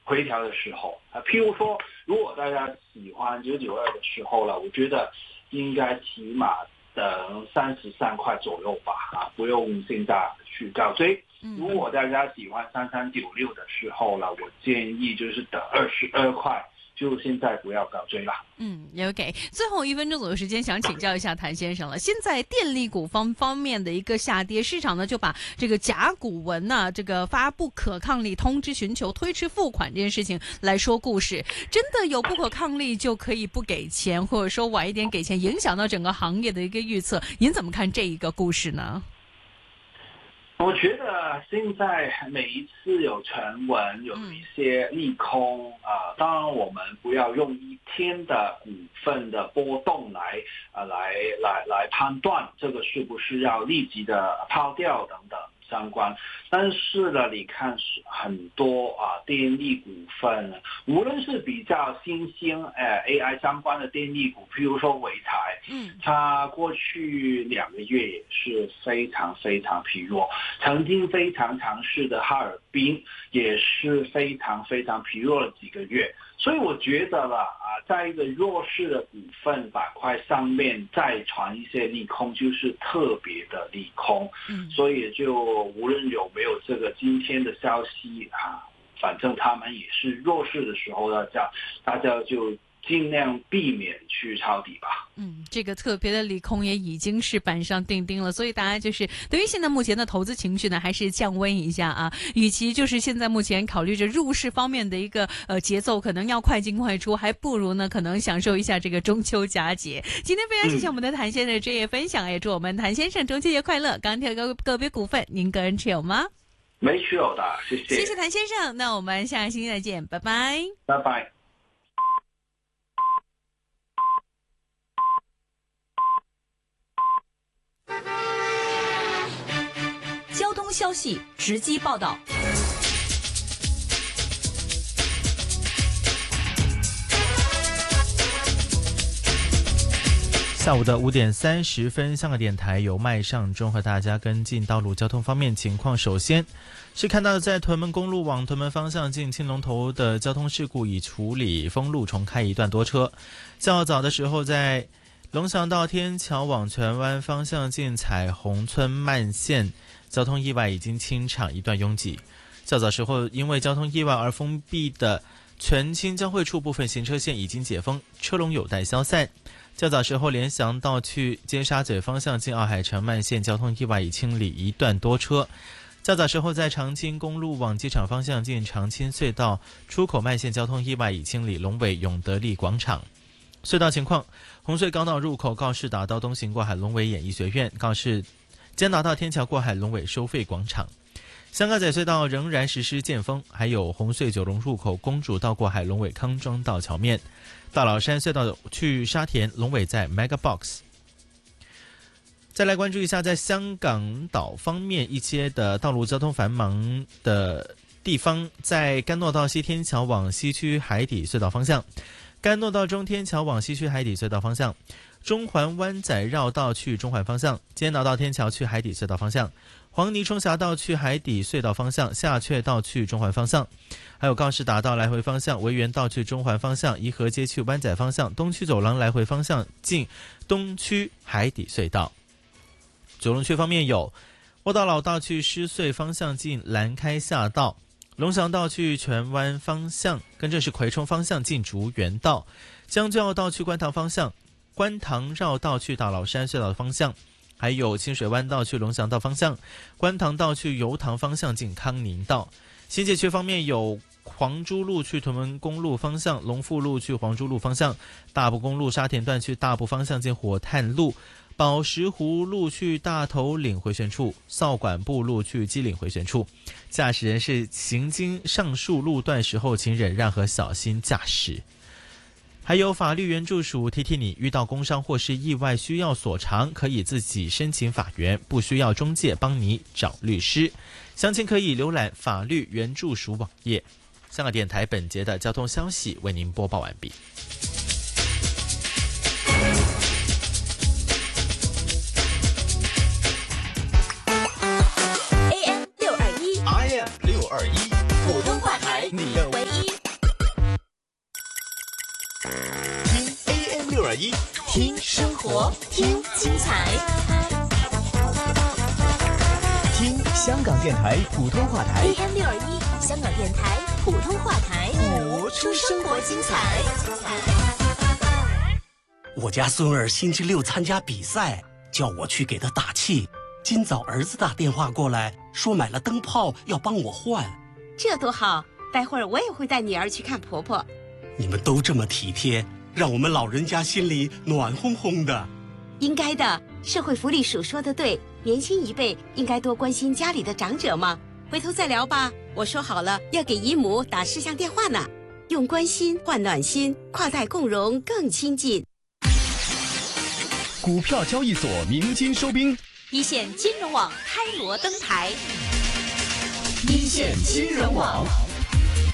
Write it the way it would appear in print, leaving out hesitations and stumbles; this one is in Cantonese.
回调的时候譬如说，如果大家喜欢992的时候了，我觉得应该起码等33块左右吧不用现在去高追。如果大家喜欢3396的时候了，我建议就是等22块。就现在不要高追了。 OK。最后1分钟左右时间，想请教一下谭先生了。现在电力股方面的一个下跌，市场呢就把这个甲骨文呢这个发不可抗力通知寻求推迟付款这件事情来说故事，真的有不可抗力就可以不给钱，或者说晚一点给钱，影响到整个行业的一个预测？您怎么看这一个故事呢？ 我觉得现在每一次有传闻有一些利空当然我们不要用一天的股份的波动来判断这个是不是要立即的抛掉等等相关。但是呢，你看很多电力股份，无论是比较新兴AI 相关的电力股，譬如说潍柴，它过去2个月也是非常非常疲弱，曾经非常强势的哈尔滨也是非常非常疲弱了几个月。所以我觉得了在一个弱势的股份板块上面再传一些利空，就是特别的利空。所以就无论有没有这个今天的消息反正他们也是弱势的时候呢，大家就尽量避免去抄底吧。 这个特别的利空也已经是板上钉钉了，所以大家就是对于现在目前的投资情绪呢，还是降温一下与其就是现在目前考虑着入市方面的一个节奏可能要快进快出，还不如呢可能享受一下这个中秋佳节。今天非常谢谢我们的谭先生的专业分享，也祝我们谭先生中秋节快乐。钢铁个别股份您个人持有吗？ 没持有的，谢谢。 谢谢谭先生，那我们下个星期再见，拜拜。 拜拜。 交通消息直击报道。 下午的5点30分，香港电台由麦尚中和大家跟进道路交通方面情况。首先是看到在屯门公路往屯门方向进青龙头的交通事故已处理，封路重开一段多车。较早的时候在龙翔道天桥往荃湾方向进彩虹村慢线，交通意外已经清场，一段拥挤。较早时候因为交通意外而封闭的荃青交汇处部分行车线已经解封，车龙有待消散。较早时候联翔道去尖沙咀方向进奥海城慢线交通意外已清理，一段多车。较早时候在长青公路往机场方向进长青隧道出口慢线交通意外已清理，龙尾永德利广场。隧道情况，红隧高道入口告士打道东行过海龙尾演艺学院，告士加拿大天桥过海龙尾收费广场。香港仔隧道仍然实施剑锋，还有红隧九龙入口公主道过海龙尾康庄道桥面。大老山隧道去沙田龙尾在 Mega Box。 再来关注一下在香港岛方面一些的道路交通繁忙的地方，在甘诺道西天桥往西区海底隧道方向，甘诺道中天桥往西区海底隧道方向，中环湾仔绕道去中环方向，尖脑道天桥去海底隧道方向，黄泥冲峡道去海底隧道方向，下阙道去中环方向，还有告士打道来回方向，维园道去中环方向，颐和街去湾仔方向，东区走廊来回方向进东区海底隧道。九龙区方面有窝道老道去狮隧方向进兰开夏道，龙翔道去荃湾方向，跟着是葵涌方向进竹园道，将军澳道去观塘方向，观塘绕道去大老山隧道的方向，还有清水湾道去龙翔道方向，观塘道去油塘方向进康宁道。新界区方面有黄珠路去屯门公路方向，龙富路去黄珠路方向，大埔公路沙田段去大埔方向进火炭路，宝石湖路去大头岭回旋处，扫管部路去基岭回旋处。驾驶人士行经上述路段时候请忍让和小心驾驶。还有法律援助署提提你，遇到工伤或是意外需要索偿，可以自己申请法援，不需要中介帮你找律师。详情可以浏览法律援助署网页。香港电台本节的交通消息为您播报完毕。 AM 621， IM 621， 普通话台， 你的唯一。 FM621， 听生活，听精彩， 听香港电台普通话台 AM621，香港电台普通话台， 播出生活精彩。 我家孙儿星期六参加比赛，叫我去给他打气。今早儿子打电话过来，说买了灯泡要帮我换。 这多好，待会儿我也会带女儿去看婆婆。 你们都这么体贴，让我们老人家心里暖烘烘的。 应该的，社会福利署说的对，年轻一辈应该多关心家里的长者嘛。回头再聊吧，我说好了要给姨母打视像电话呢。用关心换暖心，跨代共荣更亲近。 股票交易所鸣金收兵， 一线金融网开锣登台， 一线金融网。